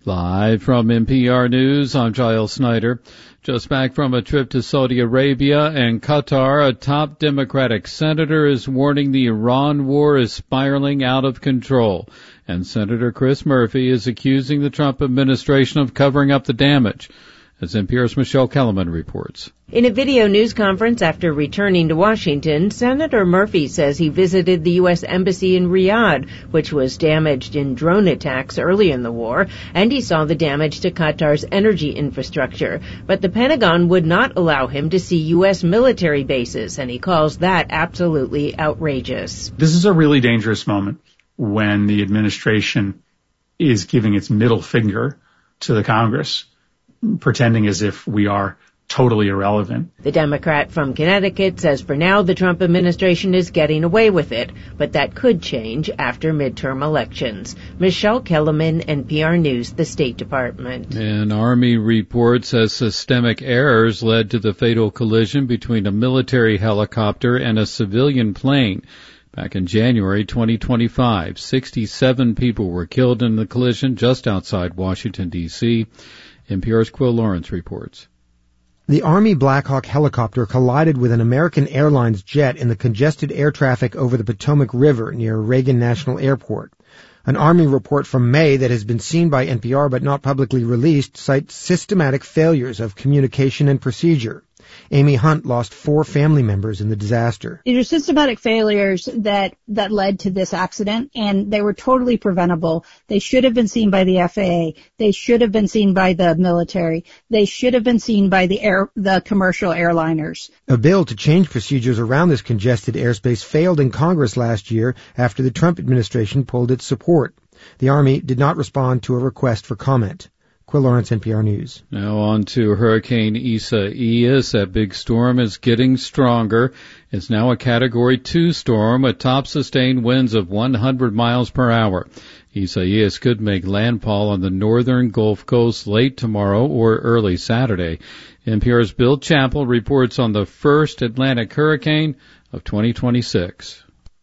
Live from NPR News, I'm Giles Snyder. Just back from a trip to Saudi Arabia and Qatar, a top Democratic senator is warning the Iran war is spiraling out of control. And Senator Chris Murphy is accusing the Trump administration of covering up the damage. As NPR's Michelle Kellerman reports. In a video news conference after returning to Washington, Senator Murphy says he visited the U.S. Embassy in Riyadh, which was damaged in drone attacks early in the war, and he saw the damage to Qatar's energy infrastructure. But the Pentagon would not allow him to see U.S. military bases, and he calls that absolutely outrageous. This is a really dangerous moment when the administration is giving its middle finger to the Congress, pretending as if we are totally irrelevant. The Democrat from Connecticut says for now the Trump administration is getting away with it, but that could change after midterm elections. Michelle Kellerman, NPR News, the State Department. An Army report says systemic errors led to the fatal collision between a military helicopter and a civilian plane. Back in January 2025, 67 people were killed in the collision just outside Washington, D.C. NPR's Quill Lawrence reports. The Army Black Hawk helicopter collided with an American Airlines jet in the congested air traffic over the Potomac River near Reagan National Airport. An Army report from May that has been seen by NPR but not publicly released cites systematic failures of communication and procedure. Amy Hunt lost 4 family members in the disaster. These are systematic failures that led to this accident, and they were totally preventable. They should have been seen by the FAA. They should have been seen by the military. They should have been seen by the commercial airliners. A bill to change procedures around this congested airspace failed in Congress last year after the Trump administration pulled its support. The Army did not respond to a request for comment. Quill Lawrence, NPR News. Now on to Hurricane Isaias. That big storm is getting stronger. It's now a Category 2 storm with top sustained winds of 100 miles per hour. Isaias could make landfall on the northern Gulf Coast late tomorrow or early Saturday. NPR's Bill Chappell reports on the first Atlantic hurricane of 2026.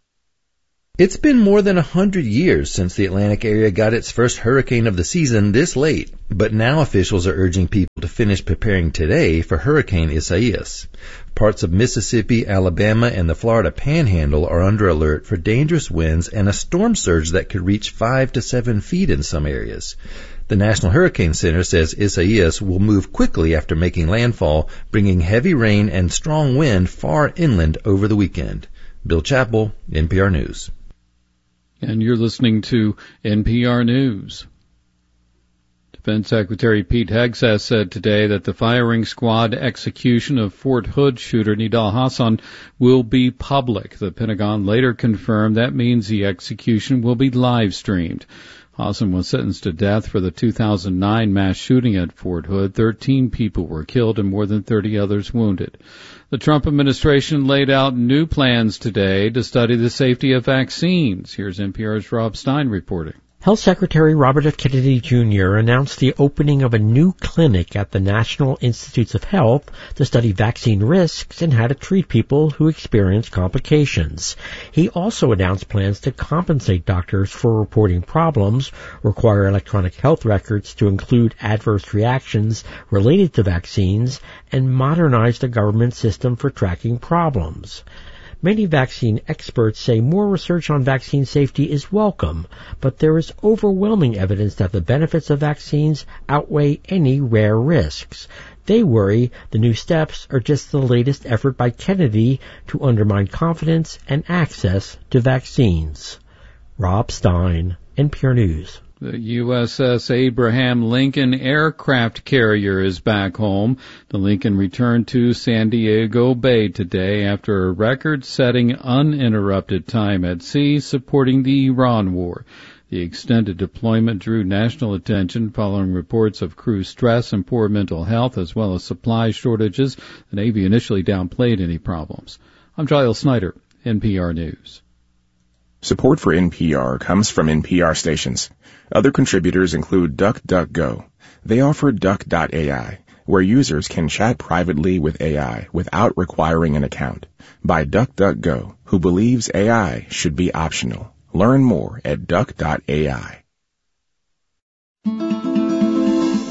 It's been more than 100 years since the Atlantic area got its first hurricane of the season this late, but now officials are urging people to finish preparing today for Hurricane Isaias. Parts of Mississippi, Alabama, and the Florida Panhandle are under alert for dangerous winds and a storm surge that could reach 5 to 7 feet in some areas. The National Hurricane Center says Isaias will move quickly after making landfall, bringing heavy rain and strong wind far inland over the weekend. Bill Chappell, NPR News. And you're listening to NPR News. Defense Secretary Pete Hegseth said today that the firing squad execution of Fort Hood shooter Nidal Hasan will be public. The Pentagon later confirmed that means the execution will be live streamed. Hasan was sentenced to death for the 2009 mass shooting at Fort Hood. 13 people were killed and more than 30 others wounded. The Trump administration laid out new plans today to study the safety of vaccines. Here's NPR's Rob Stein reporting. Health Secretary Robert F. Kennedy Jr. announced the opening of a new clinic at the National Institutes of Health to study vaccine risks and how to treat people who experience complications. He also announced plans to compensate doctors for reporting problems, require electronic health records to include adverse reactions related to vaccines, and modernize the government system for tracking problems. Many vaccine experts say more research on vaccine safety is welcome, but there is overwhelming evidence that the benefits of vaccines outweigh any rare risks. They worry the new steps are just the latest effort by Kennedy to undermine confidence and access to vaccines. Rob Stein, NPR News. The USS Abraham Lincoln aircraft carrier is back home. The Lincoln returned to San Diego Bay today after a record-setting uninterrupted time at sea supporting the Iran war. The extended deployment drew national attention following reports of crew stress and poor mental health as well as supply shortages. The Navy initially downplayed any problems. I'm Giles Snyder, NPR News. Support for NPR comes from NPR stations. Other contributors include DuckDuckGo. They offer Duck.ai, where users can chat privately with AI without requiring an account. By DuckDuckGo, who believes AI should be optional. Learn more at Duck.ai.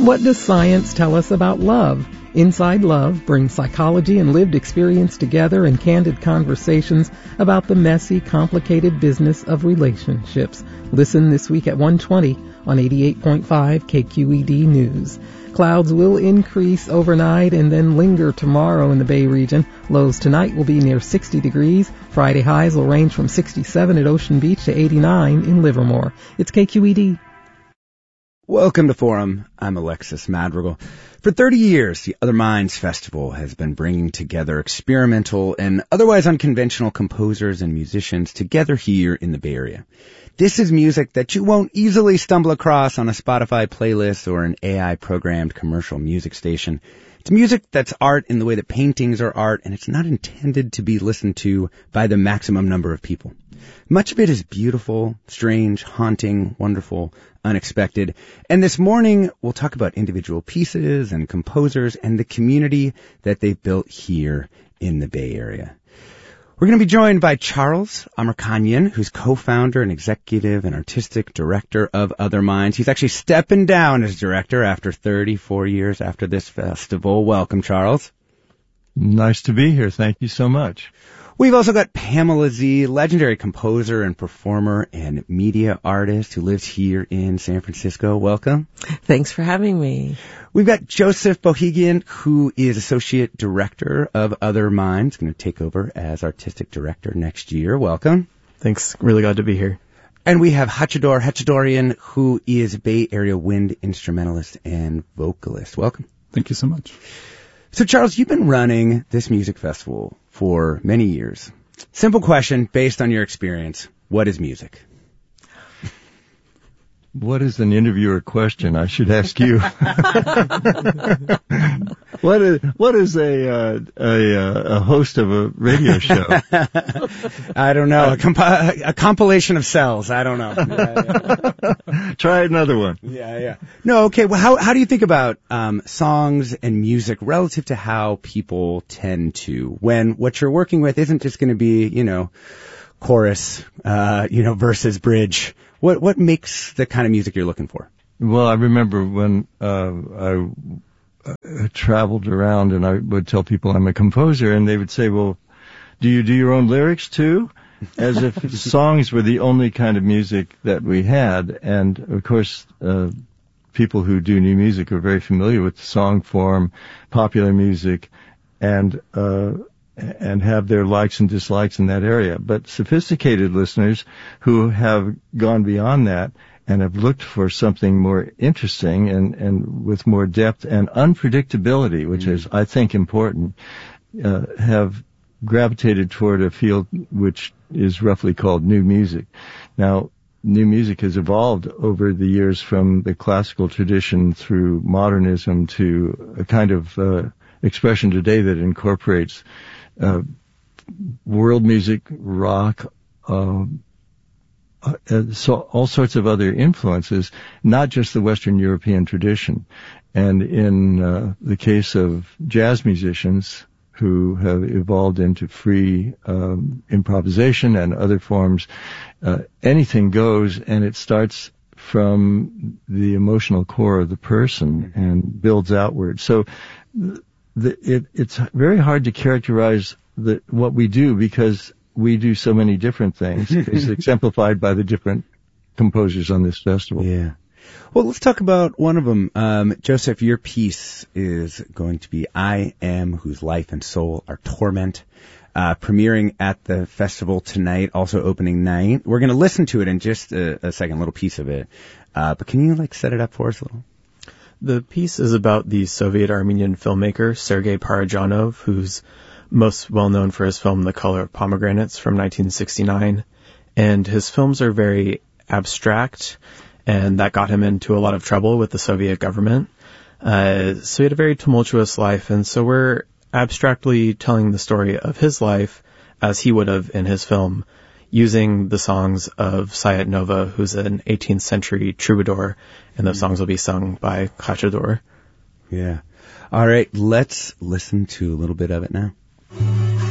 What does science tell us about love? Inside Love brings psychology and lived experience together in candid conversations about the messy, complicated business of relationships. Listen this week at 1:20 on 88.5 KQED News. Clouds will increase overnight and then linger tomorrow in the Bay region. Lows tonight will be near 60 degrees. Friday highs will range from 67 at Ocean Beach to 89 in Livermore. It's KQED. Welcome to Forum. I'm Alexis Madrigal. For 30 years, the Other Minds Festival has been bringing together experimental and otherwise unconventional composers and musicians together here in the Bay Area. This is music that you won't easily stumble across on a Spotify playlist or an AI-programmed commercial music station. It's music that's art in the way that paintings are art, and it's not intended to be listened to by the maximum number of people. Much of it is beautiful, strange, haunting, wonderful, unexpected. And this morning, we'll talk about individual pieces and composers and the community that they've built here in the Bay Area. We're going to be joined by Charles Amirkhanian, who's co-founder and executive and artistic director of Other Minds. He's actually stepping down as director after 34 years after this festival. Welcome, Charles. Nice to be here. Thank you so much. We've also got Pamela Z, legendary composer and performer and media artist who lives here in San Francisco. Welcome. Thanks for having me. We've got Joseph Bohigian, who is associate director of Other Minds, going to take over as artistic director next year. Welcome. Thanks. Really glad to be here. And we have Hachidor Hachidorian, who is Bay Area wind instrumentalist and vocalist. Welcome. Thank you so much. So, Charles, you've been running this music festival for many years. Simple question based on your experience. What is music? What is an interviewer question? I should ask you. What is a host of a radio show? I don't know. A compilation of cells. I don't know. Yeah. Try another one. Yeah. No, okay. Well, how do you think about songs and music relative to how people tend to, when what you're working with isn't just going to be, chorus, versus bridge? What makes the kind of music you're looking for? Well, I remember when I traveled around and I would tell people I'm a composer, and they would say, well, do you do your own lyrics too? As if songs were the only kind of music that we had. And, of course, people who do new music are very familiar with the song form, popular music, and have their likes and dislikes in that area. But sophisticated listeners who have gone beyond that and have looked for something more interesting and with more depth and unpredictability, which is, I think, important, have gravitated toward a field which is roughly called new music. Now, new music has evolved over the years from the classical tradition through modernism to a kind of expression today that incorporates world music, rock, so all sorts of other influences, not just the Western European tradition. And in the case of jazz musicians who have evolved into free improvisation and other forms, anything goes, and it starts from the emotional core of the person and builds outward. So it's very hard to characterize what we do because we do so many different things. It's exemplified by the different composers on this festival. Yeah. Well, let's talk about one of them. Joseph, your piece is going to be I Am, Whose Life and Soul Are Torment, premiering at the festival tonight, also opening night. We're going to listen to it in just a second, a little piece of it. But can you set it up for us a little? The piece is about the Soviet Armenian filmmaker Sergei Parajanov, who's most well known for his film The Color of Pomegranates from 1969. And his films are very abstract, and that got him into a lot of trouble with the Soviet government. So he had a very tumultuous life, and so we're abstractly telling the story of his life as he would have in his film, using the songs of Sayat Nova, who's an 18th century troubadour, and those songs will be sung by Khachidor. Yeah. All right, let's listen to a little bit of it now.